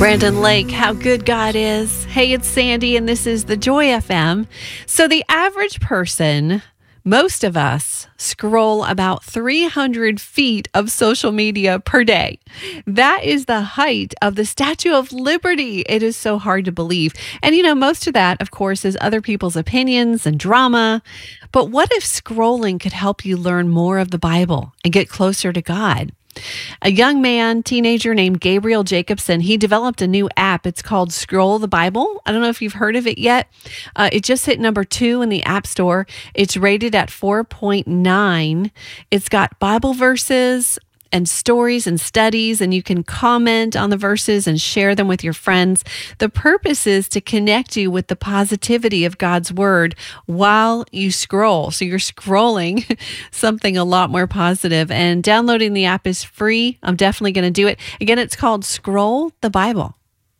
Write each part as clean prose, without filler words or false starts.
Brandon Lake, how good God is. Hey, it's Sandy, and this is the Joy FM. So the average person, most of us, scroll about 300 feet of social media per day. That is the height of the Statue of Liberty. It is so hard to believe. And most of that, of course, is other people's opinions and drama. But what if scrolling could help you learn more of the Bible and get closer to God? A young man, teenager named Gabriel Jacobson, he developed a new app. It's called Scroll the Bible. I don't know if you've heard of it yet. It just hit number 2 in the App Store. It's rated at 4.9. It's got Bible verses and stories and studies, and you can comment on the verses and share them with your friends. The purpose is to connect you with the positivity of God's word while you scroll. So you're scrolling something a lot more positive, and downloading the app is free. I'm definitely going to do it. Again, it's called Scroll the Bible.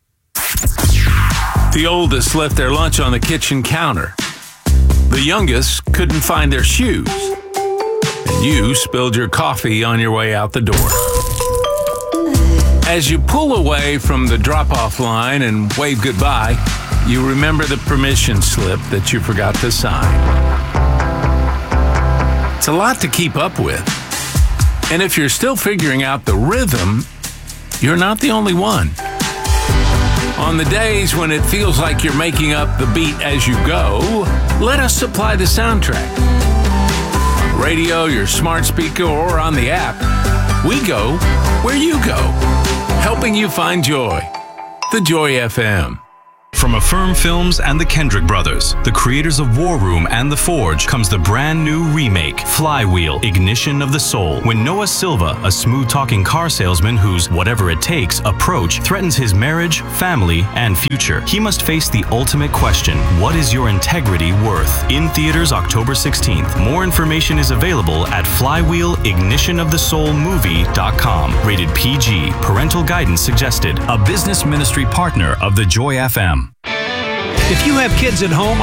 The oldest left their lunch on the kitchen counter. The youngest couldn't find their shoes. And you spilled your coffee on your way out the door. As you pull away from the drop-off line and wave goodbye, you remember the permission slip that you forgot to sign. It's a lot to keep up with. And if you're still figuring out the rhythm, you're not the only one. On the days when it feels like you're making up the beat as you go, let us supply the soundtrack. Radio, your smart speaker, or on the app, we go where you go, helping you find joy. The Joy FM. From Affirm Films and the Kendrick Brothers, the creators of War Room and The Forge, comes the brand new remake, Flywheel, Ignition of the Soul. When Noah Silva, a smooth-talking car salesman whose whatever it takes approach threatens his marriage, family, and future, he must face the ultimate question: what is your integrity worth? In theaters October 16th. More information is available at flywheelignitionofthesoulmovie.com. Rated PG. Parental guidance suggested. A business ministry partner of the Joy FM. If you have kids at home,